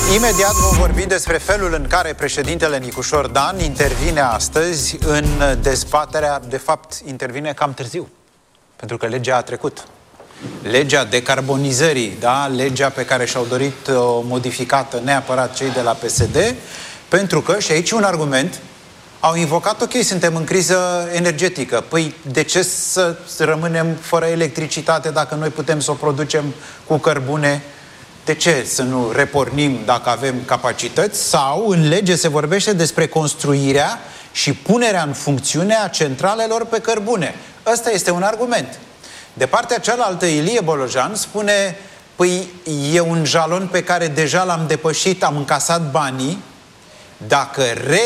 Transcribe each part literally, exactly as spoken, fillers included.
Imediat vom vorbi despre felul în care președintele Nicușor Dan intervine astăzi în dezbaterea, de fapt, intervine cam târziu, pentru că legea a trecut. Legea decarbonizării, da? Legea pe care și-au dorit o modificată neapărat cei de la P S D, pentru că, și aici un argument, au invocat, ok, suntem în criză energetică. Păi, de ce să rămânem fără electricitate dacă noi putem să o producem cu cărbune? De ce să nu repornim dacă avem capacități? Sau în lege se vorbește despre construirea și punerea în funcțiune a centralelor pe cărbune. Ăsta este un argument. De partea cealaltă, Ilie Bolojan spune, păi e un jalon pe care deja l-am depășit, am încasat banii, dacă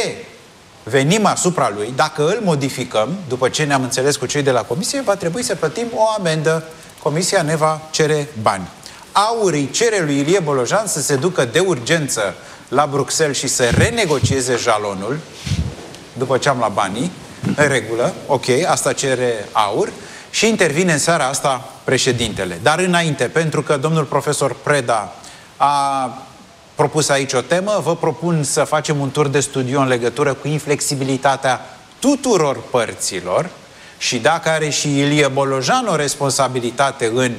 revenim asupra lui, dacă îl modificăm, după ce ne-am înțeles cu cei de la Comisie, va trebui să plătim o amendă. Comisia ne va cere bani. Aur îi cere lui Ilie Bolojan să se ducă de urgență la Bruxelles și să renegocieze jalonul, după ce am luat banii, în regulă, ok, asta cere Aur, și intervine în seara asta președintele. Dar înainte, pentru că domnul profesor Preda a propus aici o temă, vă propun să facem un tur de studiu în legătură cu inflexibilitatea tuturor părților și dacă are și Ilie Bolojan o responsabilitate în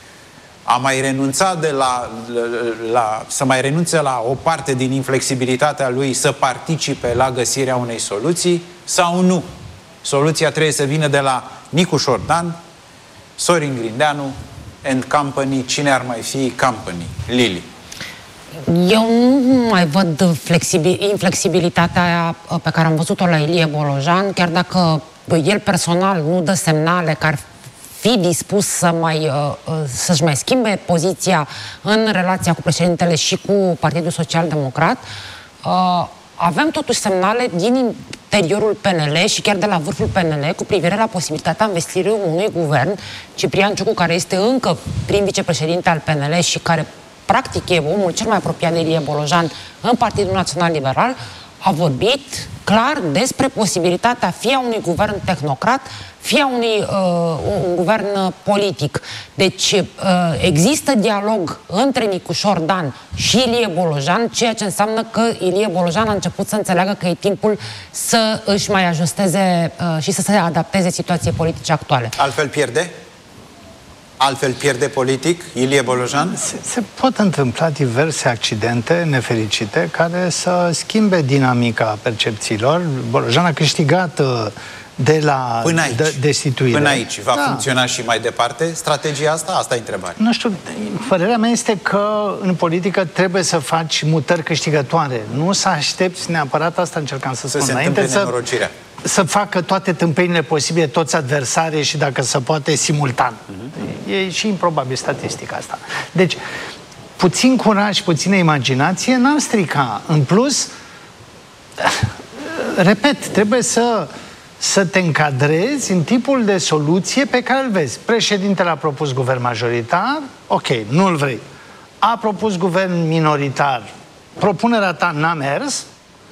a mai renunța de la, la, la, să mai renunțe la o parte din inflexibilitatea lui să participe la găsirea unei soluții sau nu. Soluția trebuie să vină de la Nicușor Dan, Sorin Grindeanu and Company. Cine ar mai fi Company? Lili. Eu nu mai văd inflexibilitatea pe care am văzut-o la Ilie Bolojan, chiar dacă el personal nu dă semnale că ar fi dispus să mai, să-și mai schimbe poziția în relația cu președintele și cu Partidul Social Democrat. Avem totuși semnale din interiorul P N L și chiar de la vârful P N L cu privire la posibilitatea investirii unui guvern. Ciprian Ciucu, care este încă prim vicepreședinte al P N L și care practic e omul cel mai apropiat de Ilie Bolojan în Partidul Național Liberal, a vorbit clar despre posibilitatea fie a unui guvern tehnocrat, fie a unui uh, un guvern politic. Deci uh, există dialog între Nicușor Dan și Ilie Bolojan, ceea ce înseamnă că Ilie Bolojan a început să înțeleagă că e timpul să își mai ajusteze uh, și să se adapteze situației politice actuale. Altfel pierde? Altfel pierde politic Ilie Bolojan? Se, se pot întâmpla diverse accidente nefericite care să schimbe dinamica percepțiilor. Bolojan a câștigat de la până aici, de, destituire. Până aici. Va da. funcționa și mai departe strategia asta? Asta e întrebarea. Nu știu, părerea mea este că în politică trebuie să faci mutări câștigătoare. Nu să aștepți neapărat, asta încercam să, să spun se înainte, să, să facă toate tâmpenile posibile toți adversarii și dacă se poate simultan. Uh-huh. E și improbabil statistica asta. Deci, puțin curaj, puțină imaginație n-ar strica. În plus, repet, trebuie să să te încadrezi în tipul de soluție pe care îl vezi. Președintele a propus guvern majoritar, ok, nu-l vrei. A propus guvern minoritar, propunerea ta n-a mers.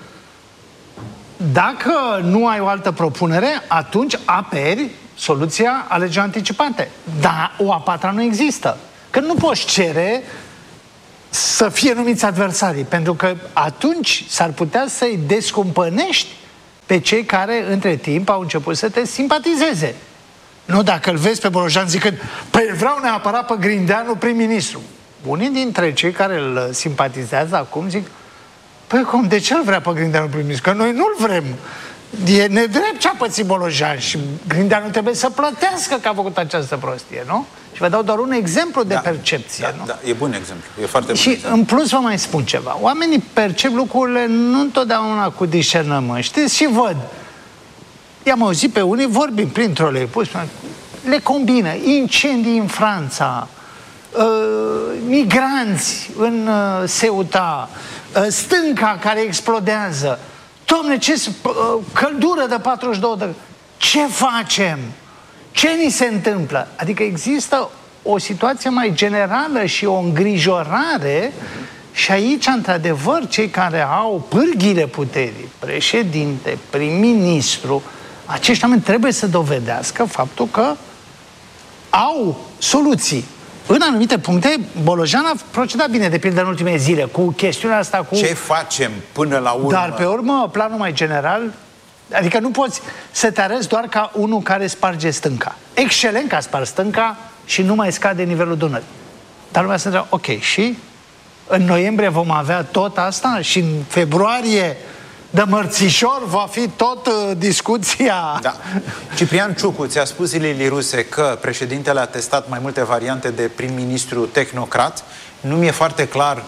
Dacă nu ai o altă propunere, atunci aperi soluția alegeri anticipate. Dar o a patra nu există. Că nu poți cere să fie numiți adversarii, pentru că atunci s-ar putea să-i descumpănești pe cei care, între timp, au început să te simpatizeze. Nu dacă îl vezi pe Bolojan zicând, păi vreau neapărat pe Grindeanu prim-ministru. Unii dintre cei care îl simpatizează acum zic, păi cum, de ce îl vrea pe Grindeanu prim-ministru? Că noi nu-l vrem. E nedrept ce a pățit Bolojan și Grindeanu trebuie să plătească că a făcut această prostie, nu? Și vă dau doar un exemplu de da, percepție, da, nu? Da, e bun exemplu, e foarte bun Și exemplu. în plus vă mai spun ceva. Oamenii percep lucrurile nu întotdeauna cu discernământ. Știți, și văd. I-am auzit pe unii vorbind printr-o le pus, le combină. Incendii în Franța, uh, migranți în uh, Ceuta, uh, stânca care explodează. Doamne, ce uh, căldură de patruzeci și două de... Ce facem? Ce ni se întâmplă? Adică există o situație mai generală și o îngrijorare și aici, într-adevăr, cei care au pârghile puterii, președinte, prim-ministru, acești oameni trebuie să dovedească faptul că au soluții. în anumite puncte, Bolojan a procedat bine, de pildă în ultimele zile, cu chestiunea asta cu... Ce facem până la urmă? Dar pe urmă, planul mai general, adică nu poți să te arăți doar ca unul care sparge stânca. Excelent că a spart stânca și nu mai scade nivelul Dunării. Dar lumea se întreabă, ok, și în noiembrie vom avea tot asta și în februarie de mărțișor va fi tot uh, discuția. Da. Ciprian Ciucu ți-a spus zilele ruse că președintele a testat mai multe variante de prim-ministru tehnocrat. Nu mi-e foarte clar.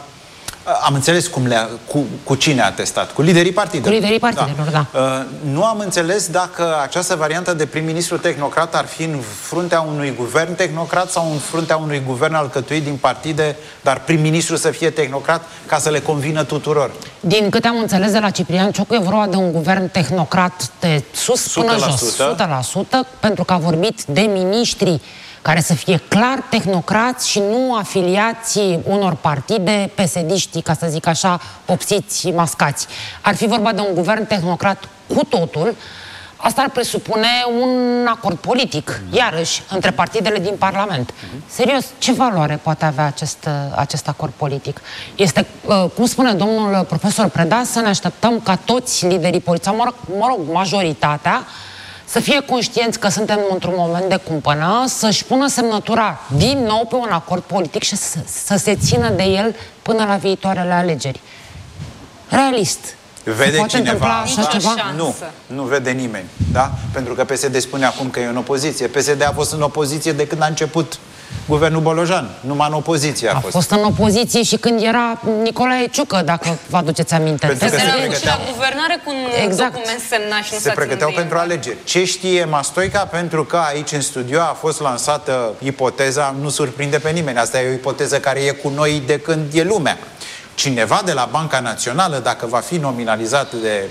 Am înțeles cum le-a, cu, cu cine a testat. Cu liderii partidelor. Cu liderii partidelor, da. da. Uh, nu am înțeles dacă această variantă de prim-ministru tehnocrat ar fi în fruntea unui guvern tehnocrat sau în fruntea unui guvern alcătuit din partide, dar prim-ministru să fie tehnocrat ca să le convină tuturor. Din câte am înțeles de la Ciprian Ciucu, e vorba de un guvern tehnocrat de sus până jos, o sută la sută, pentru că a vorbit de miniștri care să fie clar tehnocrați și nu afiliații unor partide, pesediștii, ca să zic așa, opsiți, mascați. Ar fi vorba de un guvern tehnocrat cu totul. Asta ar presupune un acord politic, iarăși, între partidele din Parlament. Serios, ce valoare poate avea acest, acest acord politic? Este, cum spune domnul profesor Preda, să ne așteptăm ca toți liderii politici, mă rog, mă rog, majoritatea, să fie conștienți că suntem într-un moment de cumpănă, să-și pună semnătura din nou pe un acord politic și să, să se țină de el până la viitoarele alegeri. Realist. Vede cineva așa ceva? Nu, nu vede nimeni. Da? Pentru că P S D spune acum că e în opoziție. P S D a fost în opoziție de când a început guvernul Bolojan. Numai în opoziție a, a fost. A fost în opoziție și când era Nicolae Ciucă, dacă vă aduceți aminte. Pentru că se se pregăteau... și la guvernare cu un exact. document semnat și nu se pregăteau pentru alegeri. Ce știe Mastoica? Pentru că aici în studio a fost lansată ipoteza, nu surprinde pe nimeni, asta e o ipoteză care e cu noi de când e lumea. Cineva de la Banca Națională, dacă va fi nominalizat de,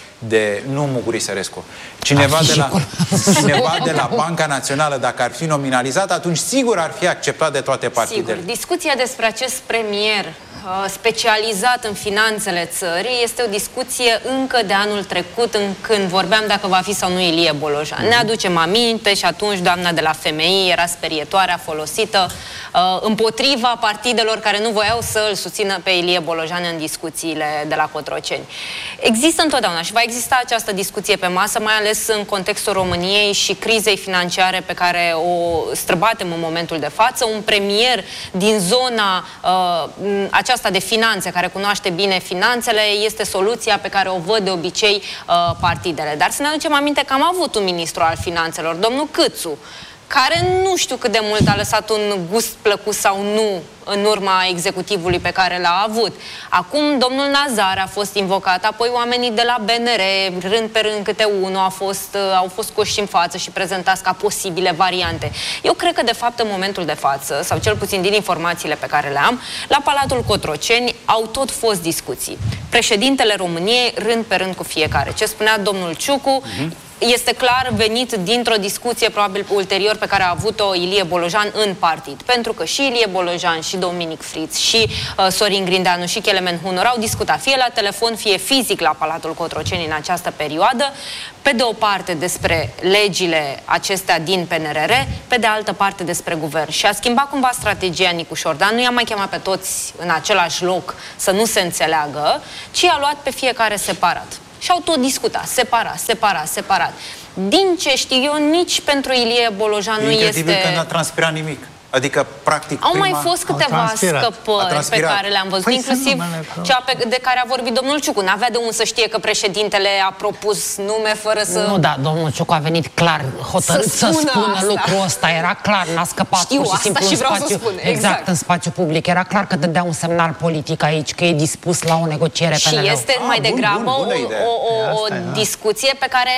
de nu Muguri Sărescu, cineva de, la, cineva de la Banca Națională, dacă ar fi nominalizat, atunci sigur ar fi acceptat de toate partidele. Sigur. Discuția despre acest premier specializat în finanțele țării este o discuție încă de anul trecut, în când vorbeam dacă va fi sau nu Ilie Bolojan. Mm-hmm. Ne aducem aminte și atunci doamna de la Femei era sperietoarea folosită uh, împotriva partidelor care nu voiau să îl susțină pe Ilie Bolojan în discuțiile de la Cotroceni. Există întotdeauna și va exista această discuție pe masă, mai ales în contextul României și crizei financiare pe care o străbatem în momentul de față. Un premier din zona uh, aceasta de finanțe, care cunoaște bine finanțele, este soluția pe care o văd de obicei uh, partidele. Dar să ne aducem aminte că am avut un ministru al finanțelor, domnul Câțu, care nu știu cât de mult a lăsat un gust plăcut sau nu în urma executivului pe care l-a avut. Acum domnul Nazar a fost invocat, apoi oamenii de la B N R, rând pe rând câte unul, au fost, au fost coși în față și prezentați ca posibile variante. Eu cred că, de fapt, în momentul de față, sau cel puțin din informațiile pe care le am, la Palatul Cotroceni au tot fost discuții. Președintele României, rând pe rând cu fiecare. Ce spunea domnul Ciucu, uh-huh. este clar venit dintr-o discuție, probabil ulterior, pe care a avut-o Ilie Bolojan în partid. Pentru că și Ilie Bolojan, și Dominic Friț, și uh, Sorin Grindeanu, și Kelemen Hunor au discutat fie la telefon, fie fizic la Palatul Cotroceni în această perioadă, pe de o parte despre legile acestea din P N R R, pe de altă parte despre guvern. Și a schimbat cumva strategia Nicu Șordan, nu i-a mai chemat pe toți în același loc să nu se înțeleagă, ci a luat pe fiecare separat. Și au tot discutat, separat, separat, separat. Din ce știu eu, nici pentru Ilie Bolojan nu este... Incredibil că n-a transpirat nimic. Adică, practic, Au prima... mai fost câteva scăpări pe care le-am văzut, păi inclusiv cea pe, de care a vorbit domnul Ciucu. N-avea de unde să știe că președintele a propus nume fără să... Nu, da, domnul Ciucu a venit clar hotărât să, să spună asta. Lucrul ăsta. Era clar, n-a scăpat Știu, pur și simplu și în vreau spațiu, să spun. Exact. exact, în spațiu public. Era clar că dădea un semnal politic aici, că e dispus la o negociere și P N L-ul. Și este ah, mai bun, degrabă bun, o, o, o, o asta, discuție pe care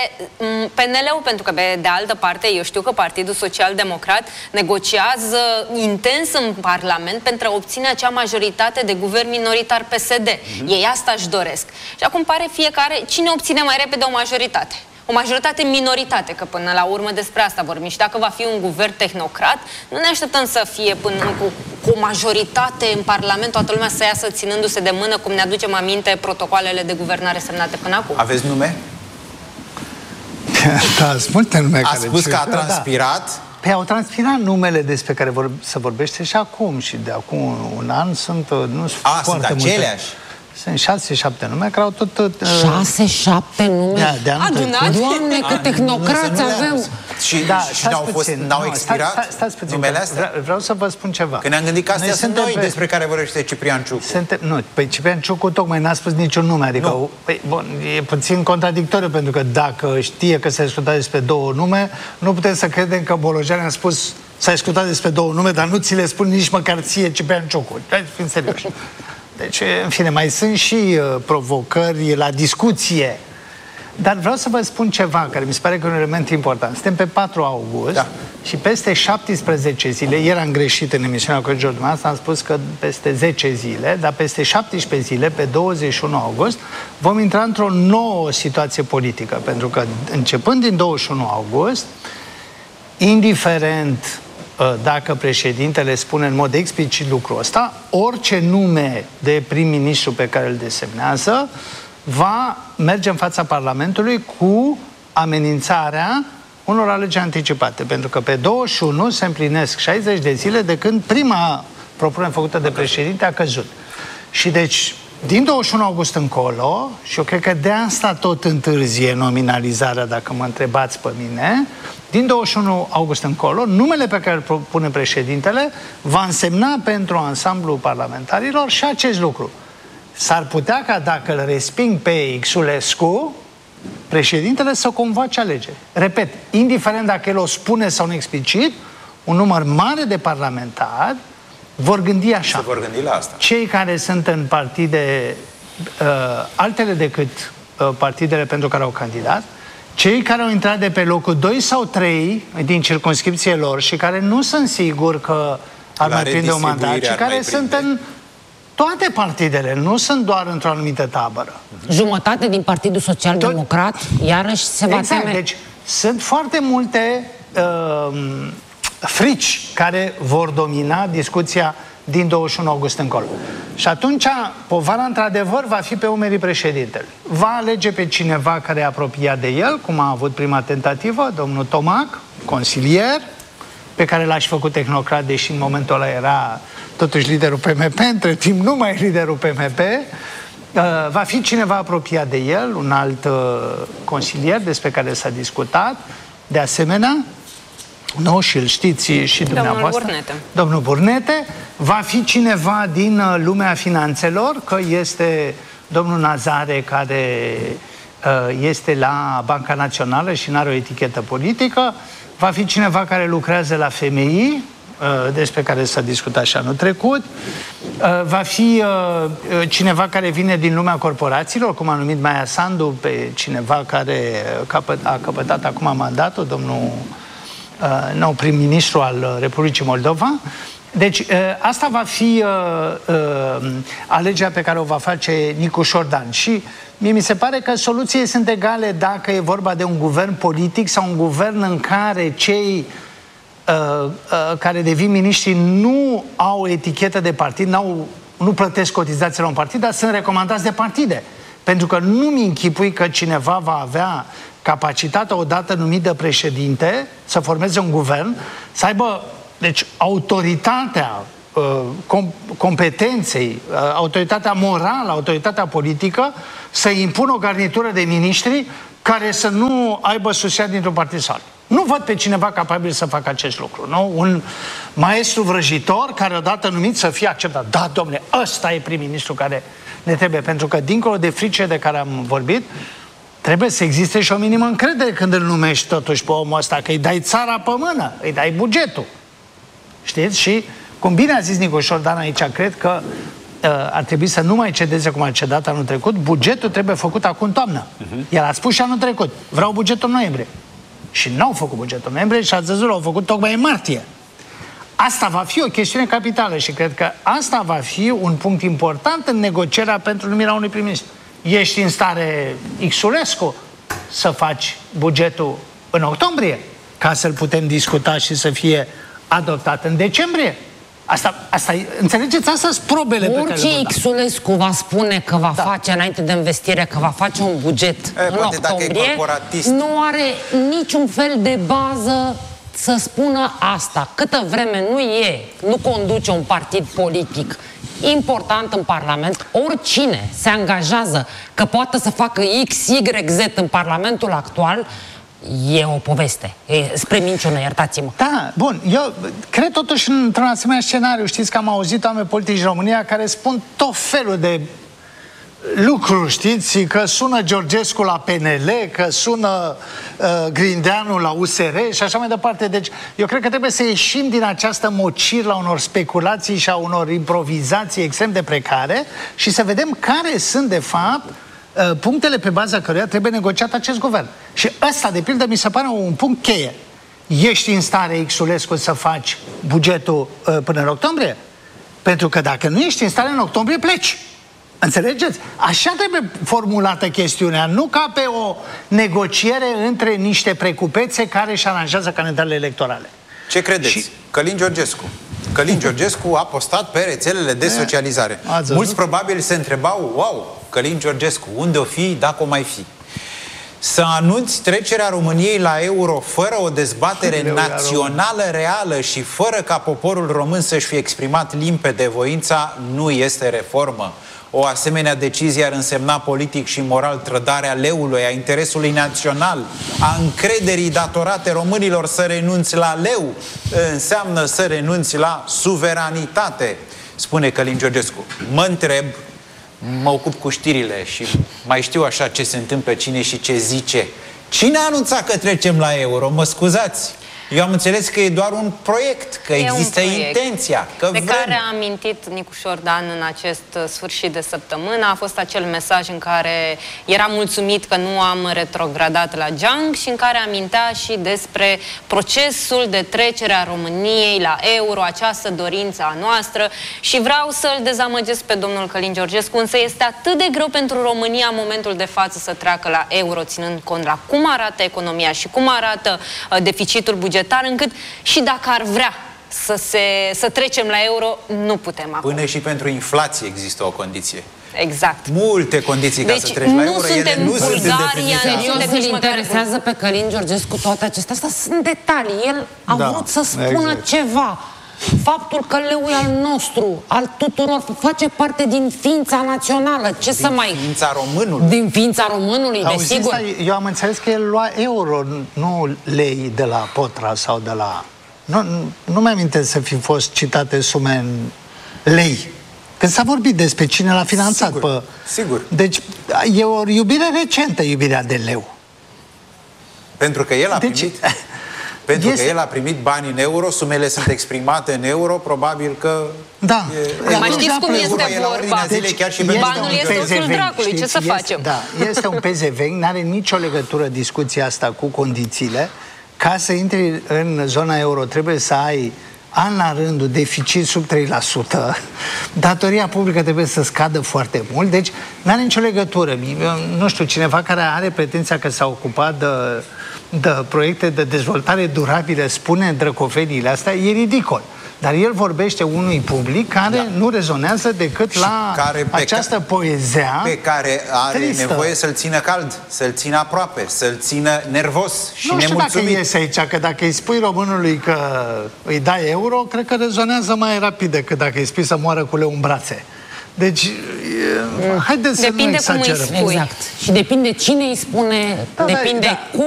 P N L-ul, pentru că pe de altă parte, eu știu că Partidul Social Democrat negociază intens în Parlament pentru a obține acea majoritate de guvern minoritar P S D. Mm-hmm. Ei asta își doresc. Și acum pare fiecare cine obține mai repede o majoritate. O majoritate minoritate, că până la urmă despre asta vorbim. Și dacă va fi un guvern tehnocrat, nu ne așteptăm să fie până cu, cu o majoritate în Parlament, toată lumea să iasă ținându-se de mână, cum ne aducem aminte protocoalele de guvernare semnate până acum. Aveți nume? Da, sunt multe nume. A spus că a transpirat... Păi au transpirat numele despre care vor, se vorbește și acum, și de acum un an sunt, nu sunt A, foarte sunt multe. aceleași? Sunt șase, șapte nume care au tot... Uh, șase, șapte nume? Da, de anul trecut. Doamne, cât tehnocrați avem! Și, Da, și n-au, fost, n-au expirat stai, stai, stai numele astea? Vreau, vreau să vă spun ceva. Că ne-am gândit că astea noi sunt noi pe... despre care vorbește Ciprian Ciucu. Suntem... Nu, păi Ciprian Ciucu tocmai n-a spus niciun nume, adică păi, bun, e puțin contradictoriu, pentru că dacă știe că s-a discutat despre două nume, nu putem să credem că Bolojan a spus s-a discutat despre două nume, dar nu ți le spun nici măcar ție, Ciprian Ciucu. Hai, fiind serioși. Deci, în fine, mai sunt și uh, provocări la discuție. Dar vreau să vă spun ceva care mi se pare că e un element important. Suntem pe patru august, da, și peste șaptesprezece zile, ieri am greșit în emisiunea cu George Dumneavoastră, am spus că peste zece zile, dar peste șaptesprezece zile, pe douăzeci și unu august, vom intra într-o nouă situație politică. Pentru că începând din douăzeci și unu august, indiferent dacă președintele spune în mod explicit lucrul ăsta, orice nume de prim-ministru pe care îl desemnează va merge în fața Parlamentului cu amenințarea unor alegeri anticipate. Pentru că pe douăzeci și unu se împlinesc șaizeci de zile de când prima propunere făcută de președinte a căzut. Și deci, din douăzeci și unu august încolo, și eu cred că de asta tot întârzie nominalizarea, dacă mă întrebați pe mine, din douăzeci și unu august încolo, numele pe care îl propune președintele va însemna pentru ansamblul parlamentarilor și acest lucru. S-ar putea ca dacă îl resping pe Xulescu, președintele să convoace alegeri. Repet, indiferent dacă el o spune sau nu explicit, un număr mare de parlamentari vor gândi așa. Se vor gândi la asta. Cei care sunt în partide uh, altele decât uh, partidele pentru care au candidat, cei care au intrat de pe locul doi sau trei din circumscripție lor și care nu sunt siguri că ar mai prinde un mandat, și care sunt în toate partidele, nu sunt doar într-o anumită tabără. Jumătate din Partidul Social-Democrat, iarăși se va exact, teme. Deci sunt foarte multe uh, frici care vor domina discuția din douăzeci și unu august încolo. Și atunci povara într-adevăr va fi pe umerii președintelui. Va alege pe cineva care e apropiat de el, cum a avut prima tentativă, domnul Tomac, consilier, pe care l-a și făcut tehnocrat, deși în momentul ăla era totuși liderul P M P, între timp nu mai e liderul P M P. Uh, va fi cineva apropiat de el, un alt uh, consilier despre care s-a discutat. De asemenea, nu, și îl știți și dumneavoastră. Domnul Burnete. Domnul Burnete. Va fi cineva din uh, lumea finanțelor, că este domnul Nazare, care uh, este la Banca Națională și nu are o etichetă politică. Va fi cineva care lucrează la F M I, despre care s-a discutat și anul trecut. Va fi cineva care vine din lumea corporațiilor, cum a numit Maia Sandu, pe cineva care a căpătat acum mandatul, domnul nou prim-ministru al Republicii Moldova. Deci asta va fi alegerea pe care o va face Nicu Șordan. Și mie mi se pare că soluțiile sunt egale dacă e vorba de un guvern politic sau un guvern în care cei uh, uh, care devin miniștri nu au etichetă de partid, n-au, nu plătesc cotizații la un partid, dar sunt recomandați de partide. Pentru că nu-mi închipui că cineva va avea capacitatea, odată numit de președinte, să formeze un guvern, să aibă, deci, autoritatea com- competenței, autoritatea morală, autoritatea politică, să impună o garnitură de miniștri care să nu aibă susținere dintr-un partid sau altul. Nu văd pe cineva capabil să facă acest lucru, nu? Un maestru vrăjitor care odată numit să fie acceptat. Da, domnule, ăsta e prim-ministru care ne trebuie, pentru că dincolo de frice de care am vorbit, trebuie să existe și o minimă încredere când îl numești totuși pe omul ăsta, că îi dai țara pe mână, îi dai bugetul. Știți? Și, cum bine a zis Nicu Șordan aici, cred că uh, ar trebui să nu mai cedeze cum a cedat anul trecut. Bugetul trebuie făcut acum în toamnă. Uh-huh. El a spus și anul trecut, vreau bugetul în noiembrie. Și n-au făcut bugetul în noiembrie și ați văzut, l-au făcut tocmai în martie. Asta va fi o chestiune capitală și cred că asta va fi un punct important în negocierea pentru numirea unui prim-ministru. Ești în stare, Xulescu, să faci bugetul în octombrie, ca să-l putem discuta și să fie adoptat în decembrie? Asta, asta înțelegeți? Asta sunt probele pe care Orice Xulescu va spune că va da. face înainte de investire, că va face un buget e, în poate, octombrie, dacă e corporatist, nu are niciun fel de bază să spună asta. Câtă vreme nu e, nu conduce un partid politic important în Parlament, oricine se angajează că poate să facă X, Y, Z în Parlamentul actual, e o poveste. E, spre minciună, iertați-mă. Da, bun. Eu cred totuși într-un asemenea scenariu, știți că am auzit oameni politici în România care spun tot felul de lucruri, știți, că sună Georgescu la P N L, că sună uh, Grindeanu la U S R și așa mai departe. Deci eu cred că trebuie să ieșim din această mocirlă a unor speculații și a unor improvizații extrem de precare și să vedem care sunt, de fapt, uh, punctele pe baza căruia trebuie negociat acest guvern. Și ăsta, de pildă, mi se pare un punct cheie. Ești în stare, Xulescu, să faci bugetul uh, până în octombrie? Pentru că dacă nu ești în stare în octombrie, pleci. Înțelegeți? Așa trebuie formulată chestiunea, nu ca pe o negociere între niște precupețe care își aranjează calendarele electorale. Ce credeți? Și... Călin Georgescu. Călin Georgescu a postat pe rețelele de socializare. Mulți probabil se întrebau, wow, Călin Georgescu, unde o fi, dacă o mai fi? Să anunți trecerea României la euro fără o dezbatere națională reală și fără ca poporul român să-și fi exprimat limpede voința, nu este reformă. O asemenea decizie ar însemna politic și moral trădarea leului, a interesului național, a încrederii datorate românilor. Să renunți la leu înseamnă să renunți la suveranitate, spune Călin Georgescu. Mă întreb, mă ocup cu știrile și mai știu așa ce se întâmplă, cine și ce zice. Cine a anunțat că trecem la euro? Mă scuzați. Eu am înțeles că e doar un proiect, că e există intenția, că pe vrem. care a amintit Nicușor Dan în acest sfârșit de săptămână. A fost acel mesaj în care era mulțumit că nu am retrogradat la geanc și în care amintea și despre procesul de trecere a României la euro, această dorință a noastră, și vreau să-l dezamăgesc pe domnul Călin Georgescu, însă este atât de greu pentru România în momentul de față să treacă la euro, ținând cont la cum arată economia și cum arată uh, deficitul bugetar, încât și dacă ar vrea să, se, să trecem la euro, nu putem acum. Până și pentru inflație există o condiție. Exact. Multe condiții ca deci, să treci la euro, ele nu sunt îndeplinite. Serios, îl interesează pe Călin Georgescu toate acestea. Astea sunt detalii. El a da, vrut să spună exact. ceva. Faptul că leul e al nostru, al tuturor, face parte din ființa națională. Ce din să mai... ființa românului. Din ființa românului, desigur. Eu am înțeles că el lua euro, nu lei de la Potra sau de la... Nu, nu, nu mi-am amintesc să fi fost citate sume în lei. Când s-a vorbit despre cine l-a finanțat. Sigur, pe... sigur. Deci e o iubire recentă, iubirea de leu. Pentru că el a deci... primit... Pentru este... că el a primit bani în euro, sumele sunt exprimate în euro, probabil că... Da. E, mai știți cum este vorba? Zile, chiar și deci, banul este osul dracului, știți? Ce să este, facem? Da, este un pezeveng, n-are nicio legătură discuția asta cu condițiile. Ca să intri în zona euro trebuie să ai an la rândul deficit sub trei la sută, datoria publică trebuie să scadă foarte mult, deci n-are nicio legătură. Eu, nu știu, cineva care are pretenția că s-a ocupat de... de proiecte de dezvoltare durabilă spune drăcoveniile astea, e ridicol. Dar el vorbește unui public care da. nu rezonează decât și la care, această ca, poezea pe care are tristă. nevoie să-l țină cald, să-l țină aproape, să-l țină nervos și nu știu nemulțumit. Dacă iese aici, că dacă îi spui românului că îi dai euro, cred că rezonează mai rapid decât dacă îi spui să moară cu leu în brațe. Deci, e, haideți să depinde nu exagerăm. Cum îi spui. Exact. Și depinde cine îi spune, da, depinde da. cum